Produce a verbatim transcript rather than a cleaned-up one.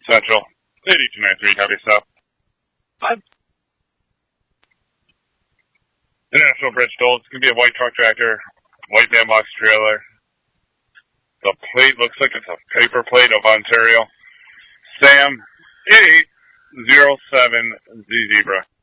Central. eighty-two ninety-three, copy yourself. Five. International Bridge Toll. It's going to be a white truck tractor, white man box trailer. The plate looks like it's a paper plate of Ontario. Sam, eight eight zero seven Z Zebra.